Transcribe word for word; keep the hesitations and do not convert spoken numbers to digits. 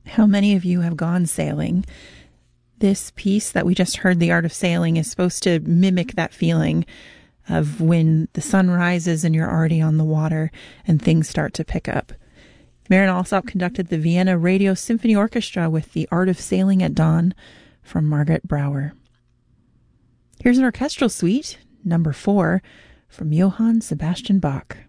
How many of you have gone sailing? This piece that we just heard, The Art of Sailing, is supposed to mimic that feeling of when the sun rises and you're already on the water and things start to pick up. Marin Alsop conducted the Vienna Radio Symphony Orchestra with The Art of Sailing at Dawn from Margaret Brouwer. Here's an orchestral suite, number four, from Johann Sebastian Bach.